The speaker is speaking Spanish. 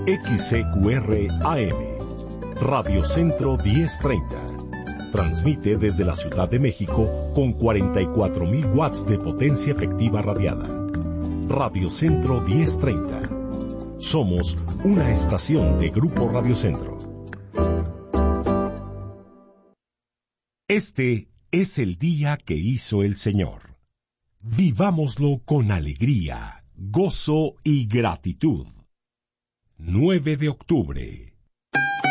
XCQR AM, Radio Centro 1030. Transmite desde la Ciudad de México con 44.000 watts de potencia efectiva radiada. Radio Centro 1030. Somos una estación de Grupo Radio Centro. Este es el día que hizo el Señor. Vivámoslo con alegría, gozo y gratitud. 9 de octubre.